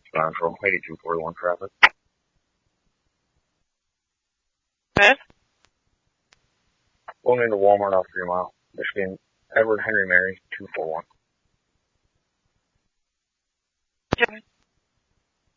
Central, 8241 traffic. Huh? Going into Walmart off 3 Mile. Michigan, Edward Henry Mary, 241.